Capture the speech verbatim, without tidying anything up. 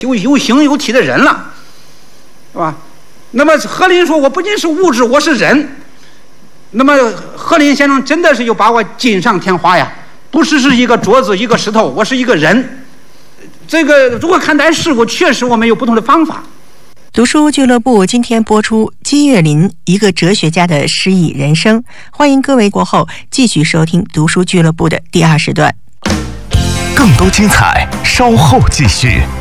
有有形有体的人了，是吧？那么何林说我不仅是物质，我是人。那么何林先生真的是又把我锦上添花呀，不是是一个桌子一个石头，我是一个人。这个如何看待事物，确实我们有不同的方法。 读书俱乐部今天播出金岳霖一个哲学家的诗意人生，欢迎各位过后继续收听读书俱乐部的第二时段。 更多精彩稍后继续。